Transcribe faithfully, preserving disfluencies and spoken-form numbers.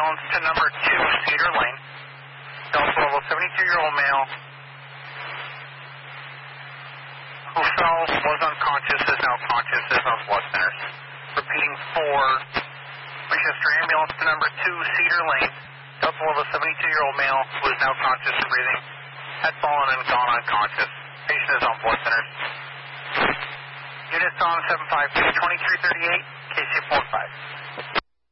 ambulance to number two, Cedar Lane. Delta level seventy-two-year-old male who fell, was unconscious, is now conscious, is on blood thinners. Repeating four, Winchester ambulance to number two, Cedar Lane. Delta level seventy-two-year-old male who is now conscious and breathing. Had fallen and gone unconscious. Patient is on blood thinners. Units on seven five two, twenty-three thirty-eight, K C four five.